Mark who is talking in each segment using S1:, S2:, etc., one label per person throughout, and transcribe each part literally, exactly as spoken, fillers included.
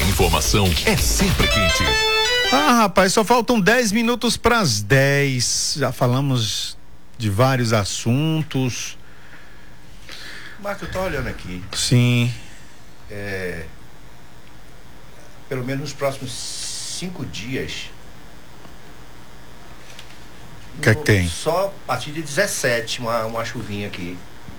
S1: informação é sempre quente.
S2: Ah, rapaz, só faltam dez minutos para as dez. Já falamos de vários assuntos.
S3: Marco, eu tô olhando aqui.
S2: Sim.
S3: É, pelo menos nos próximos cinco dias.
S2: O que é que tem?
S3: Só a partir de dezessete, uma, uma chuvinha aqui.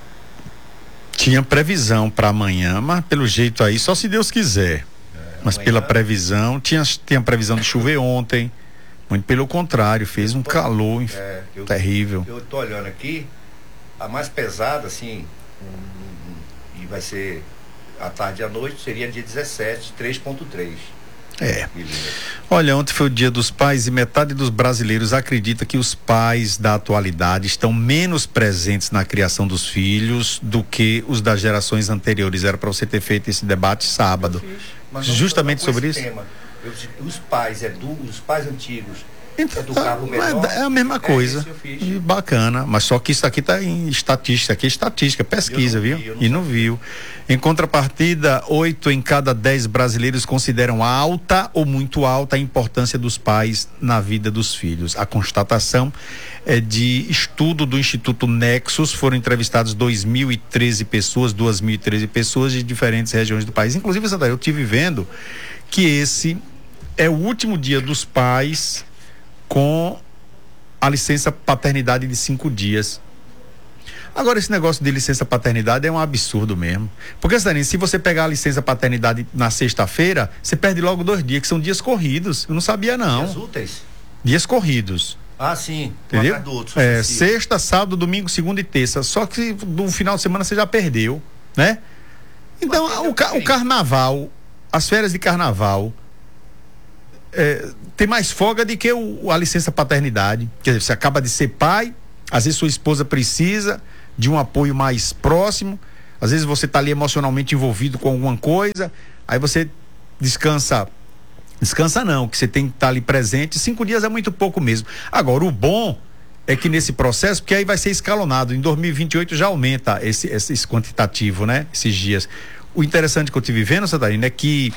S2: Tinha previsão para amanhã, mas pelo jeito aí, só se Deus quiser.
S3: É,
S2: mas
S3: amanhã,
S2: pela previsão, tinha, tinha previsão de chover ontem. Muito pelo contrário, fez um
S3: tô,
S2: calor
S3: é, eu,
S2: terrível.
S3: Eu tô olhando aqui, a mais pesada, assim, um, um, e vai ser à tarde e à noite, seria dia dezessete, três ponto três.
S2: É. Olha, ontem foi o Dia dos Pais e metade dos brasileiros acredita que os pais da atualidade estão menos presentes na criação dos filhos do que os das gerações anteriores. Era para você ter feito esse debate sábado.
S3: Eu fiz, mas
S2: justamente
S3: não, não
S2: sobre isso.
S3: Tema. Eu, os pais, é do, os pais antigos.
S2: Então,
S3: educar o melhor,
S2: é a mesma coisa.
S3: É
S2: e bacana, mas só que isso aqui está em estatística, isso aqui é estatística, pesquisa, viu?
S3: Vi, não
S2: e não viu. Em contrapartida, oito em cada dez brasileiros consideram alta ou muito alta a importância dos pais na vida dos filhos. A constatação é de estudo do Instituto Nexus, foram entrevistados dois mil e treze pessoas, duas mil e treze pessoas de diferentes regiões do país. Inclusive, Sandra, eu estive vendo que esse é o último dia dos pais com a licença paternidade de cinco dias. Agora, esse negócio de licença paternidade é um absurdo mesmo. Porque, Stanley, se você pegar a licença paternidade na sexta-feira, você perde logo dois dias, que são dias corridos. Eu não sabia, não.
S3: Dias úteis?
S2: Dias corridos.
S3: Ah, sim.
S2: Entendeu?
S3: Um do outro,
S2: é, sexta, sábado, domingo, segunda e terça. Só que no final de semana você já perdeu, né? Então, o, ca- o carnaval, as férias de carnaval, É, tem mais folga do que o, a licença paternidade. Quer dizer, você acaba de ser pai, às vezes sua esposa precisa de um apoio mais próximo, às vezes você está ali emocionalmente envolvido com alguma coisa, aí você descansa, descansa não, que você tem que estar tá ali presente. Cinco dias é muito pouco mesmo. Agora, o bom é que nesse processo, porque aí vai ser escalonado, em dois mil e vinte e oito já aumenta esse, esse, esse quantitativo, né? Esses dias. O interessante que eu tive vendo, Santarina, é que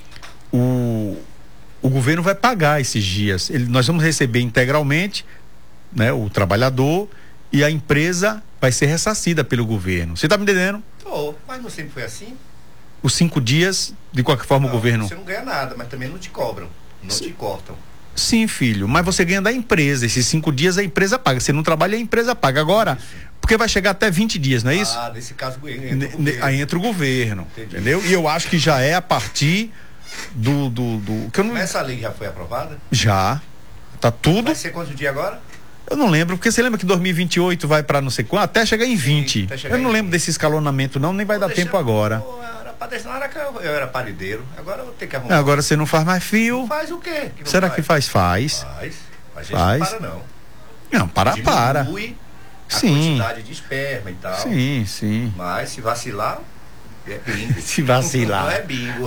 S2: o O governo vai pagar esses dias. Ele, nós vamos receber integralmente, né, o trabalhador, e a empresa vai ser ressarcida pelo governo. Você está me entendendo?
S3: Oh, mas não sempre foi assim?
S2: Os cinco dias, de qualquer forma,
S3: não,
S2: o governo.
S3: Você não ganha nada, mas também não te cobram. Não
S2: Sim.
S3: te cortam.
S2: Sim, filho, mas você ganha da empresa. Esses cinco dias a empresa paga. Você não trabalha, a empresa paga. Agora, isso. Porque vai chegar até vinte dias, não é isso?
S3: Ah, nesse caso, entra
S2: N-
S3: o governo.
S2: Aí entra o governo.
S3: Entendi.
S2: Entendeu? E eu acho que já é a partir do. do, do que eu não...
S3: Essa lei já foi aprovada?
S2: Já. Tá tudo.
S3: Vai ser quanto dia agora?
S2: Eu não lembro, porque você lembra que dois mil e vinte e oito vai para não sei quanto, até chegar em vinte.
S3: Sim, até chegar
S2: eu não
S3: em
S2: lembro
S3: vinte.
S2: desse escalonamento não, nem vai
S3: Vou
S2: dar
S3: deixar-
S2: tempo agora.
S3: Pô, era pra deixar, era que eu, eu era parideiro. Agora eu vou ter que arrumar.
S2: Agora você não faz mais fio.
S3: Faz o quê? Que não
S2: Será
S3: faz?
S2: que faz? Faz.
S3: Faz. A gente
S2: Faz.
S3: não para, não.
S2: Não, para, para.
S3: Diminui a
S2: Sim.
S3: quantidade de esperma e tal.
S2: Sim, sim.
S3: Mas se vacilar, é bingo.
S2: Se vacilar.
S3: Não é bingo.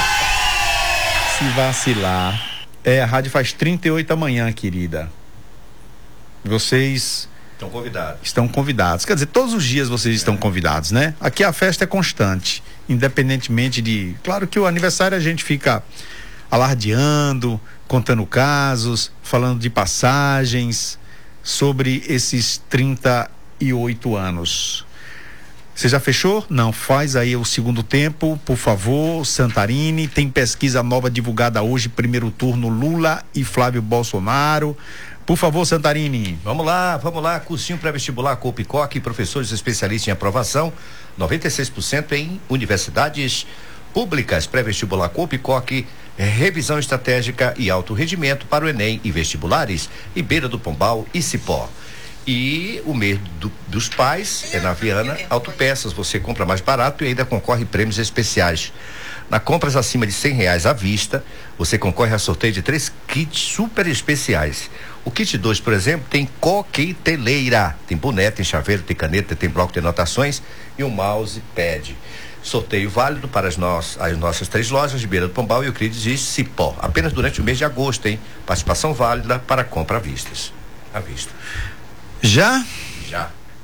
S2: Se vacilar. É, a rádio faz trinta e oito amanhã, querida. Vocês
S3: Estão convidados.
S2: estão convidados. Quer dizer, todos os dias vocês estão convidados, né? Aqui a festa é constante, independentemente de... Claro que o aniversário a gente fica alardeando, contando casos, falando de passagens sobre esses trinta e oito anos. Você já fechou? Não, faz aí o segundo tempo, por favor, Santarini. Tem pesquisa nova divulgada hoje, primeiro turno, Lula e Flávio Bolsonaro. Por favor, Santarini.
S3: Vamos lá, vamos lá. Cursinho pré-vestibular Copicoque, professores especialistas em aprovação, noventa e seis por cento em universidades públicas. Pré-vestibular Copicoque, revisão estratégica e alto rendimento para o Enem e vestibulares, Ribeira do Pombal e Cipó. E o mês do, dos pais é na Viana Autopeças. Você compra mais barato e ainda concorre prêmios especiais. Na compras acima de cem reais à vista, você concorre a sorteio de três kits super especiais. O kit dois, por exemplo, tem coqueteleira, tem boné, tem chaveiro, tem caneta, tem bloco de anotações e um mousepad. Sorteio válido para as, no as nossas três lojas de Beira do Pombal, Euclides e Cipó. Apenas durante o mês de agosto, hein? Participação válida para compra à vista. À vista.
S2: Já?
S3: Já.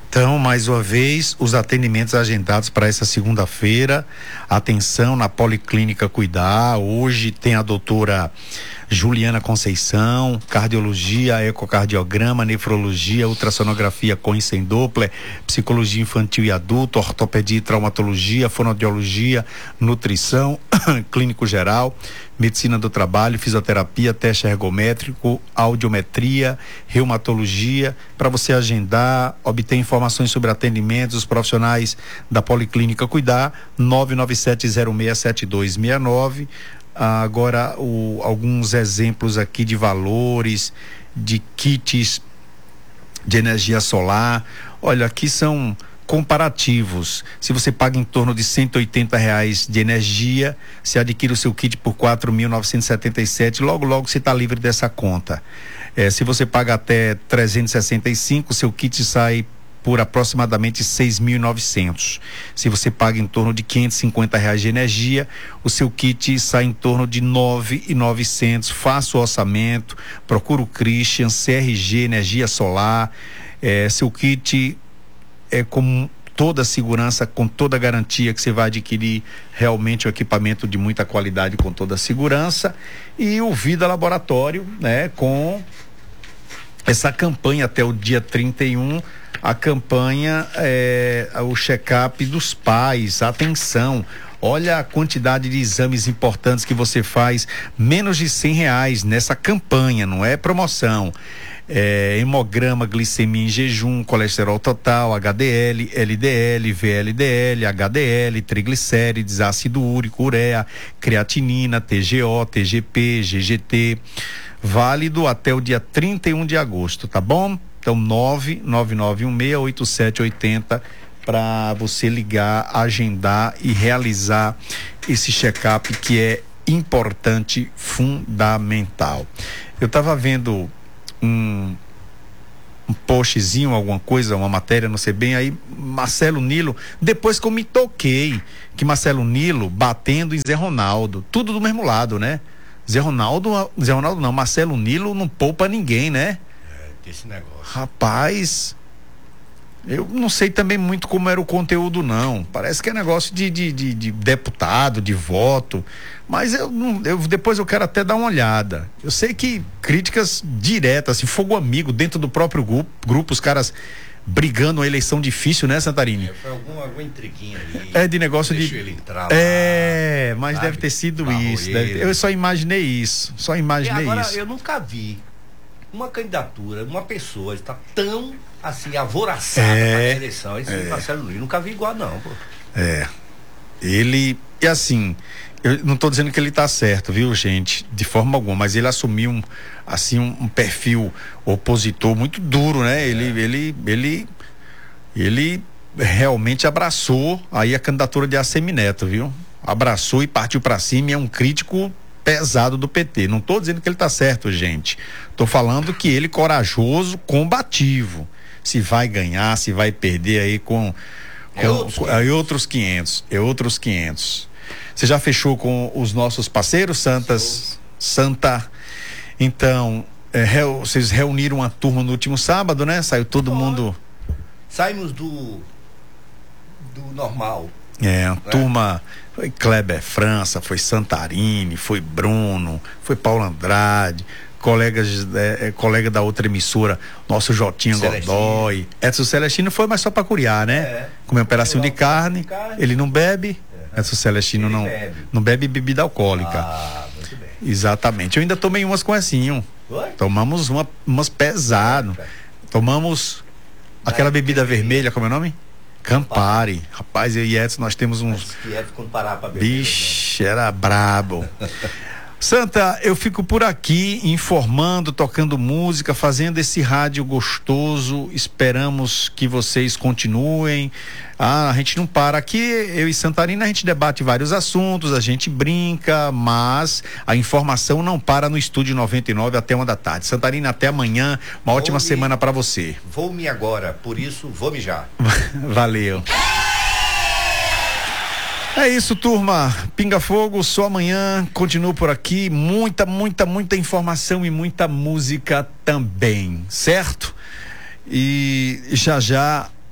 S2: Então, mais uma vez, os atendimentos agendados para essa segunda-feira. Atenção na Policlínica Cuidar. Hoje tem a doutora Juliana Conceição, cardiologia, ecocardiograma, nefrologia, ultrassonografia com e sem Doppler, psicologia infantil e adulto, ortopedia e traumatologia, fonoaudiologia, nutrição, clínico geral, medicina do trabalho, fisioterapia, teste ergométrico, audiometria, reumatologia. Para você agendar, obter informações sobre atendimentos, os profissionais da Policlínica Cuidar, nove nove sete zero seis sete dois seis nove. Ah, agora, o, alguns exemplos aqui de valores, de kits de energia solar. Olha, aqui são comparativos. Se você paga em torno de cento e oitenta reais de energia, você adquire o seu kit por quatro mil novecentos e setenta e sete, logo logo você está livre dessa conta. É, se você paga até trezentos e sessenta e cinco, seu kit sai por aproximadamente seis mil e novecentos. Se você paga em torno de quinhentos e cinquenta reais de energia, o seu kit sai em torno de nove mil e novecentos. Faça o orçamento, procura o Christian, C R G Energia Solar. É, seu kit é com toda a segurança, com toda a garantia que você vai adquirir realmente um equipamento de muita qualidade, com toda a segurança. E o Vida Laboratório, né, com essa campanha até o dia trinta e um, a campanha é o check-up dos pais. Atenção, olha a quantidade de exames importantes que você faz, menos de cem reais nessa campanha, não é promoção. É, hemograma, glicemia em jejum, colesterol total, H D L, L D L, V L D L, H D L, triglicérides, ácido úrico, ureia, creatinina, T G O, T G P, G G T, válido até o dia trinta e um de agosto, tá bom? Então, nove nove nove um seis oito sete oito zero para você ligar, agendar e realizar esse check-up que é importante, fundamental. Eu estava vendo um, um postzinho, alguma coisa, uma matéria, não sei bem, aí Marcelo Nilo, depois que eu me toquei que Marcelo Nilo batendo em Zé Ronaldo, tudo do mesmo lado, né? Zé Ronaldo, Zé Ronaldo não, Marcelo Nilo não poupa ninguém, né?
S3: Esse negócio.
S2: Rapaz, eu não sei também muito como era o conteúdo, não. Parece que é negócio de, de, de, de deputado, de voto, mas eu, eu depois eu quero até dar uma olhada. Eu sei que críticas diretas, assim, fogo amigo dentro do próprio grupo, grupo os caras brigando, uma eleição difícil, né, Santarini?
S3: É, foi alguma, alguma intriguinha ali.
S2: É de negócio
S3: Deixa
S2: de.
S3: Ele entrar lá,
S2: é, mas
S3: sabe?
S2: deve ter sido
S3: Pra
S2: isso. Deve ter... Eu só imaginei isso. Só imaginei
S3: e agora,
S2: isso.
S3: Eu nunca vi uma candidatura, uma pessoa está tão assim, avoraçada
S2: é,
S3: para a eleição. Esse
S2: é.
S3: Marcelo Luiz, nunca vi igual, não, pô.
S2: É. Ele. E assim, eu não estou dizendo que ele está certo, viu, gente? De forma alguma, mas ele assumiu um, assim, um, um perfil opositor muito duro, né? É. Ele, ele, ele, ele realmente abraçou aí a candidatura de Assemineto, viu? Abraçou e partiu para cima, e é um crítico pesado do P T. Não estou dizendo que ele está certo, gente. Estou falando que ele corajoso, combativo. Se vai ganhar, se vai perder aí com, com,
S3: é outros,
S2: com é outros quinhentos. É outros quinhentos. Você já fechou com os nossos parceiros, Santas? Santa. Então, é, re, vocês reuniram uma turma no último sábado, né? Saiu todo Olha. mundo.
S3: Saímos do do normal.
S2: É, uma né? turma. Foi Kleber França, foi Santarini, foi Bruno, foi Paulo Andrade, colegas, é, é, colega da outra emissora, nosso Jotinha Celestino. Godoy. Edson Celestino foi, mas só para curiar, né? É. Comeu um pedacinho de carne, de carne, ele não bebe. É. Edson Celestino ele não bebe. não bebe bebida alcoólica. Ah, muito bem. Exatamente. Eu ainda tomei umas com assim. Tomamos uma, umas pesado. É. Tomamos aquela bebida vermelha, como é o nome? Campari. Rapaz, eu e Edson, nós temos uns.
S3: Que Edson, quando parar pra beber,
S2: bicho, né? Era brabo. Santa, eu fico por aqui informando, tocando música, fazendo esse rádio gostoso. Esperamos que vocês continuem. Ah, a gente não para aqui. Eu e Santarina, a gente debate vários assuntos, a gente brinca, mas a informação não para no Estúdio noventa e nove até uma da tarde. Santarina, até amanhã. Uma vou ótima me... semana para você.
S3: Vou-me agora, por isso vou mijar.
S2: Valeu. É isso, turma. Pinga Fogo, só amanhã. Continuo por aqui. Muita, muita, muita informação e muita música também, certo? E já já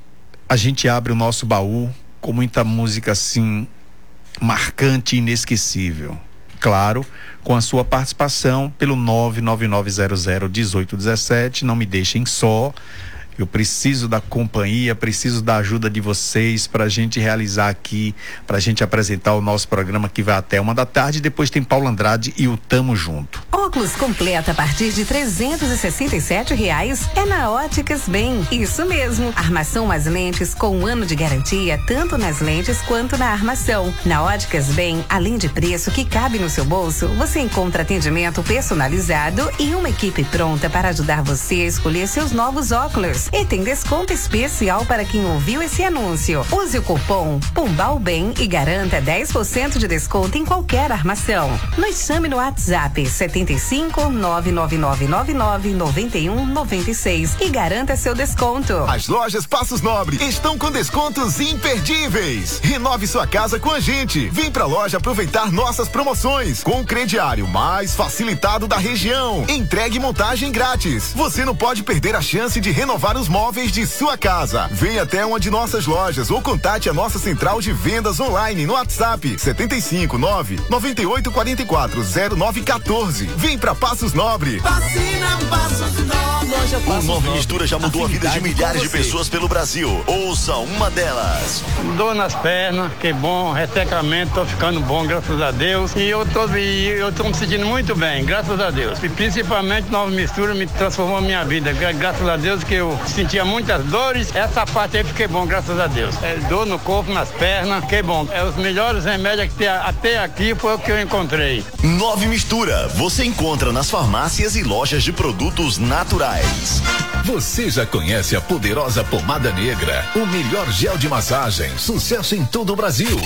S2: a gente abre o nosso baú com muita música assim marcante e inesquecível. Claro, com a sua participação pelo nove nove nove zero zero um oito um sete. Não me deixem só. Eu preciso da companhia, preciso da ajuda de vocês para a gente realizar aqui, para a gente apresentar o nosso programa que vai até uma da tarde. Depois tem Paulo Andrade e o Tamo Junto.
S4: Óculos completa a partir de trezentos e sessenta e sete reais é na Óticas Bem. Isso mesmo, armação mais lentes com um ano de garantia, tanto nas lentes quanto na armação. Na Óticas Bem, além de preço que cabe no seu bolso, você encontra atendimento personalizado e uma equipe pronta para ajudar você a escolher seus novos óculos. E tem desconto especial para quem ouviu esse anúncio. Use o cupom PUMBALBEM e garanta dez por cento de desconto em qualquer armação. Nos chame no WhatsApp setenta e cinco, nove nove nove nove nove, noventa e um, noventa e seis e garanta seu desconto.
S5: As lojas Passos Nobre estão com descontos imperdíveis. Renove sua casa com a gente. Vem pra loja aproveitar nossas promoções com o crediário mais facilitado da região. Entregue e montagem grátis. Você não pode perder a chance de renovar os móveis de sua casa. Venha até uma de nossas lojas ou contate a nossa central de vendas online no WhatsApp setenta e cinco, nove, noventa e oito, quarenta e quatro, zero nove, quatorze. Vem pra Passos Nobre.
S6: Vacina Passos Nobre.
S7: O Nove Mistura já mudou a vida de milhares de pessoas pelo Brasil. Ouça uma delas.
S8: Dor nas pernas, que bom, ressecamento, tô ficando bom, graças a Deus. E eu tô, e eu tô me sentindo muito bem, graças a Deus. E principalmente Nova Mistura me transformou a minha vida. Graças a Deus que eu sentia muitas dores, essa parte aí fiquei bom, graças a Deus. É, dor no corpo, nas pernas, fiquei bom. É, os melhores remédios que tem até aqui foi o que eu encontrei.
S7: Nove Mistura, você encontra nas farmácias e lojas de produtos naturais.
S1: Você já conhece a poderosa pomada negra, o melhor gel de massagem, sucesso em todo o Brasil.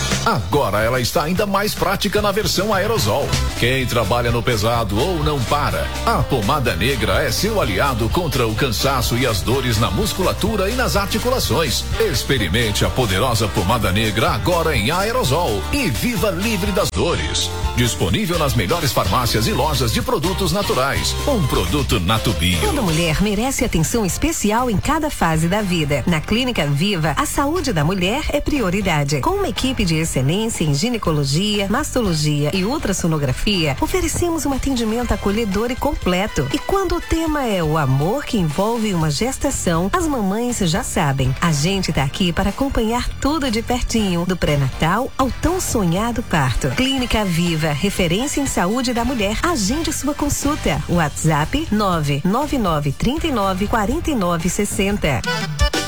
S1: Agora ela está ainda mais prática na versão aerosol. Quem trabalha no pesado ou não para, a pomada negra é seu aliado contra o cansaço e as dores na musculatura e nas articulações. Experimente a poderosa pomada negra agora em aerosol e viva livre das dores. Disponível nas melhores farmácias e lojas de produtos naturais. Um produto Natubio.
S4: Toda mulher merece atenção especial em cada fase da vida. Na Clínica Viva, a saúde da mulher é prioridade. Com uma equipe de excelência em ginecologia, mastologia e ultrassonografia, oferecemos um atendimento acolhedor e completo. E quando o tema é o amor que envolve uma gestação, as mamães já sabem. A gente tá aqui para acompanhar tudo de pertinho, do pré-natal ao tão sonhado parto. Clínica Viva, referência em saúde da mulher. Agende sua consulta. WhatsApp nove nove nove, trinta e nove, quarenta e nove, sessenta.